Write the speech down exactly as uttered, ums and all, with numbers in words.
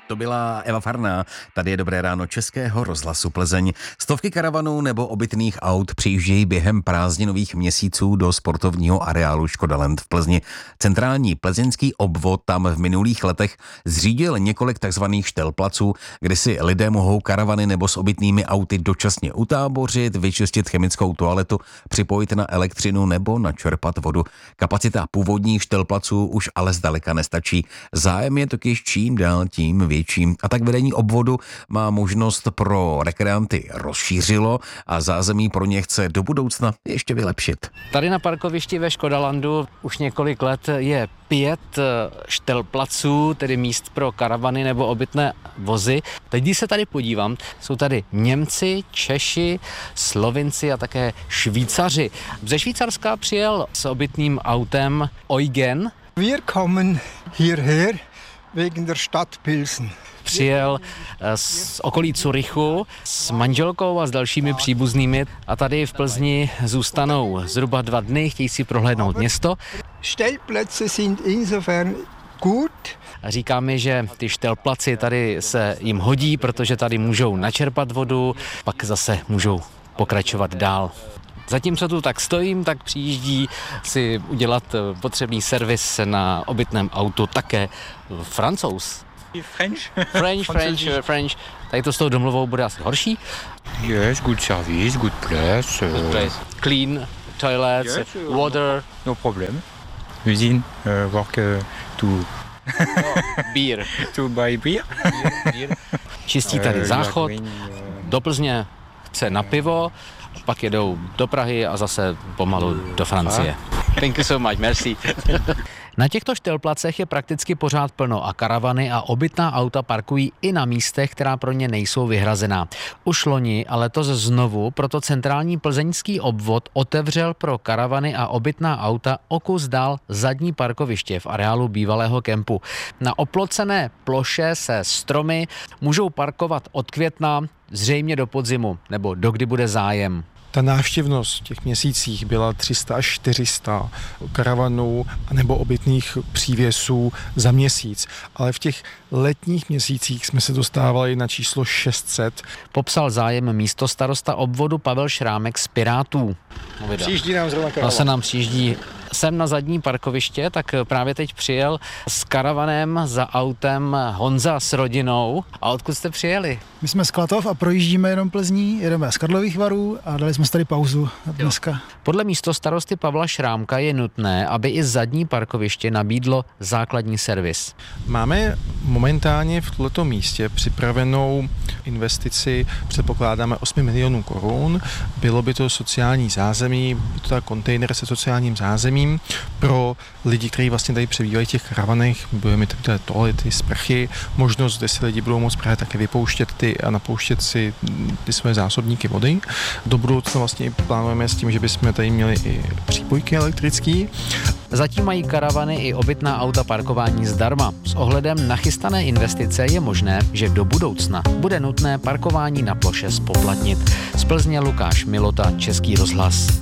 To byla Eva Farná. Tady je Dobré ráno Českého rozhlasu Plzeň. Stovky karavanů nebo obytných aut přijíždějí během prázdninových měsíců do sportovního areálu Škoda Land v Plzni. Centrální plzeňský obvod tam v minulých letech zřídil několik takzvaných štelplaců, kde si lidé mohou karavany nebo s obytnými auty dočasně utábořit, vyčistit chemickou toaletu, připojit na elektřinu nebo načerpat vodu. Kapacita původních štelplaců už ale zdaleka nestačí. Zájem je totiž čím dál tím větší. A tak vedení obvodu má možnost pro rekreanty rozšířilo a zázemí pro ně chce do budoucna ještě vylepšit. Tady na parkovišti ve Škoda Landu už několik let je pět štelplaců, tedy míst pro karavany nebo obytné vozy. Teď, když se tady podívám, jsou tady Němci, Češi, Slovinci a také Švýcaři. Ze Švýcarska přijel s obytným autem Eugen. Wir kommen hierher wegen der Stadt Pilsen. Přijel z okolí Curychu s manželkou a s dalšími příbuznými a tady v Plzni zůstanou zhruba dva dny, chtějí si prohlédnout město. Stellplätze sind insofern gut. A říká mi, že ty štelplaci tady se jim hodí, protože tady můžou načerpat vodu, pak zase můžou pokračovat dál. Zatímco tu tak stojím, tak přijíždí si udělat potřebný servis na obytném autu také Francouz. French? French, French, French. Tady to s tou domluvou bude asi horší. Yes, good service, good place. Good place. Clean toilets, yes, water. No problem. Usine, uh, work uh, to... no, beer. To buy beer. beer. Čistí tady záchod, do Plzně chce na pivo, pak jedou do Prahy a zase pomalu do Francie. Thank you so much, merci. Na těchto štelplacech je prakticky pořád plno a karavany a obytná auta parkují i na místech, která pro ně nejsou vyhrazená. Už loni a letos znovu proto centrální plzeňský obvod otevřel pro karavany a obytná auta o kus dál zadní parkoviště v areálu bývalého kempu. Na oplocené ploše se stromy můžou parkovat od května zřejmě do podzimu nebo dokdy bude zájem. Ta návštěvnost v těch měsících byla tři sta až čtyři sta karavanů nebo obytných přívěsů za měsíc, ale v těch letních měsících jsme se dostávali na číslo šest set. Popsal zájem místostarosta obvodu Pavel Šrámek z Pirátů. Přijíždí nám zrovna karavan. Zase nám přijíždí sem na zadní parkoviště, tak právě teď přijel s karavanem za autem Honza s rodinou. A odkud jste přijeli? My jsme z Klatov a projíždíme jenom Plzní, jedeme z Karlových Varů a dali jsme si tady pauzu dneska. Podle místostarosty Pavla Šrámka je nutné, aby i zadní parkoviště nabídlo základní servis. Máme momentálně v tomto místě připravenou investici, předpokládáme osm milionů korun. Bylo by to sociální zázemí, by to tak kontejner se sociálním zázemím pro lidi, kteří vlastně tady přebývají v těch karavanech. Budeme mít tady toalety, sprchy, možnost, kde si lidi budou moct právě také vypouštět ty a napouštět si ty své zásobníky vody. Do budoucna vlastně plánujeme s tím, že bychom tady měli i přípojky elektrické. Zatím mají karavany i obytná auta parkování zdarma. S ohledem na chystané investice je možné, že do budoucna bude nutné parkování na ploše zpoplatnit. Z Plzně Lukáš Milota, Český rozhlas.